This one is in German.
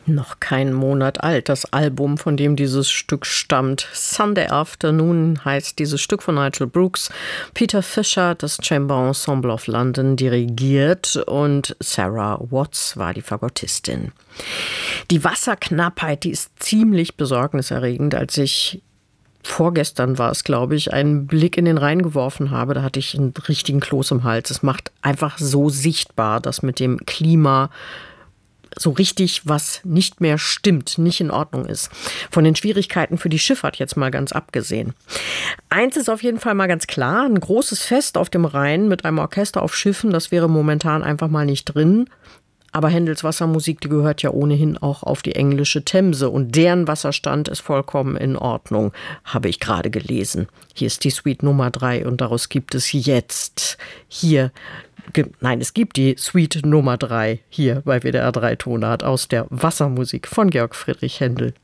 Noch keinen Monat alt, das Album, von dem dieses Stück stammt. Sunday Afternoon heißt dieses Stück von Nigel Brooks. Peter Fisher, das Chamber Ensemble of London, dirigiert und Sarah Watts war die Fagottistin. Die Wasserknappheit, die ist ziemlich besorgniserregend. Als ich vorgestern war es, glaube ich, einen Blick in den Rhein geworfen habe, da hatte ich einen richtigen Kloß im Hals. Es macht einfach so sichtbar, dass mit dem Klima so richtig was nicht mehr stimmt, nicht in Ordnung ist. Von den Schwierigkeiten für die Schifffahrt jetzt mal ganz abgesehen. Eins ist auf jeden Fall mal ganz klar, ein großes Fest auf dem Rhein mit einem Orchester auf Schiffen, das wäre momentan einfach mal nicht drin. Aber Händels Wassermusik, die gehört ja ohnehin auch auf die englische Themse und deren Wasserstand ist vollkommen in Ordnung, habe ich gerade gelesen. Hier ist die Suite Nummer 3 und daraus gibt es jetzt es gibt die Suite Nummer 3 hier bei WDR 3 Tonart aus der Wassermusik von Georg Friedrich Händel.